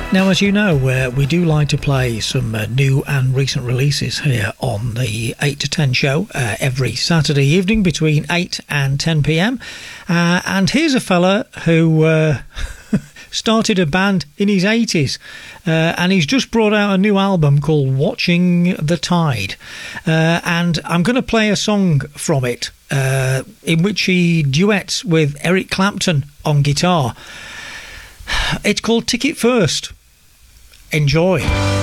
Now, as you know, we do like to play some new and recent releases here on the 8 to 10 show every Saturday evening between 8 and 10 p.m. And here's a fella who started a band in his 80s and he's just brought out a new album called Watching the Tide. And I'm going to play a song from it in which he duets with Eric Clapton on guitar. It's called Ticket First. Enjoy.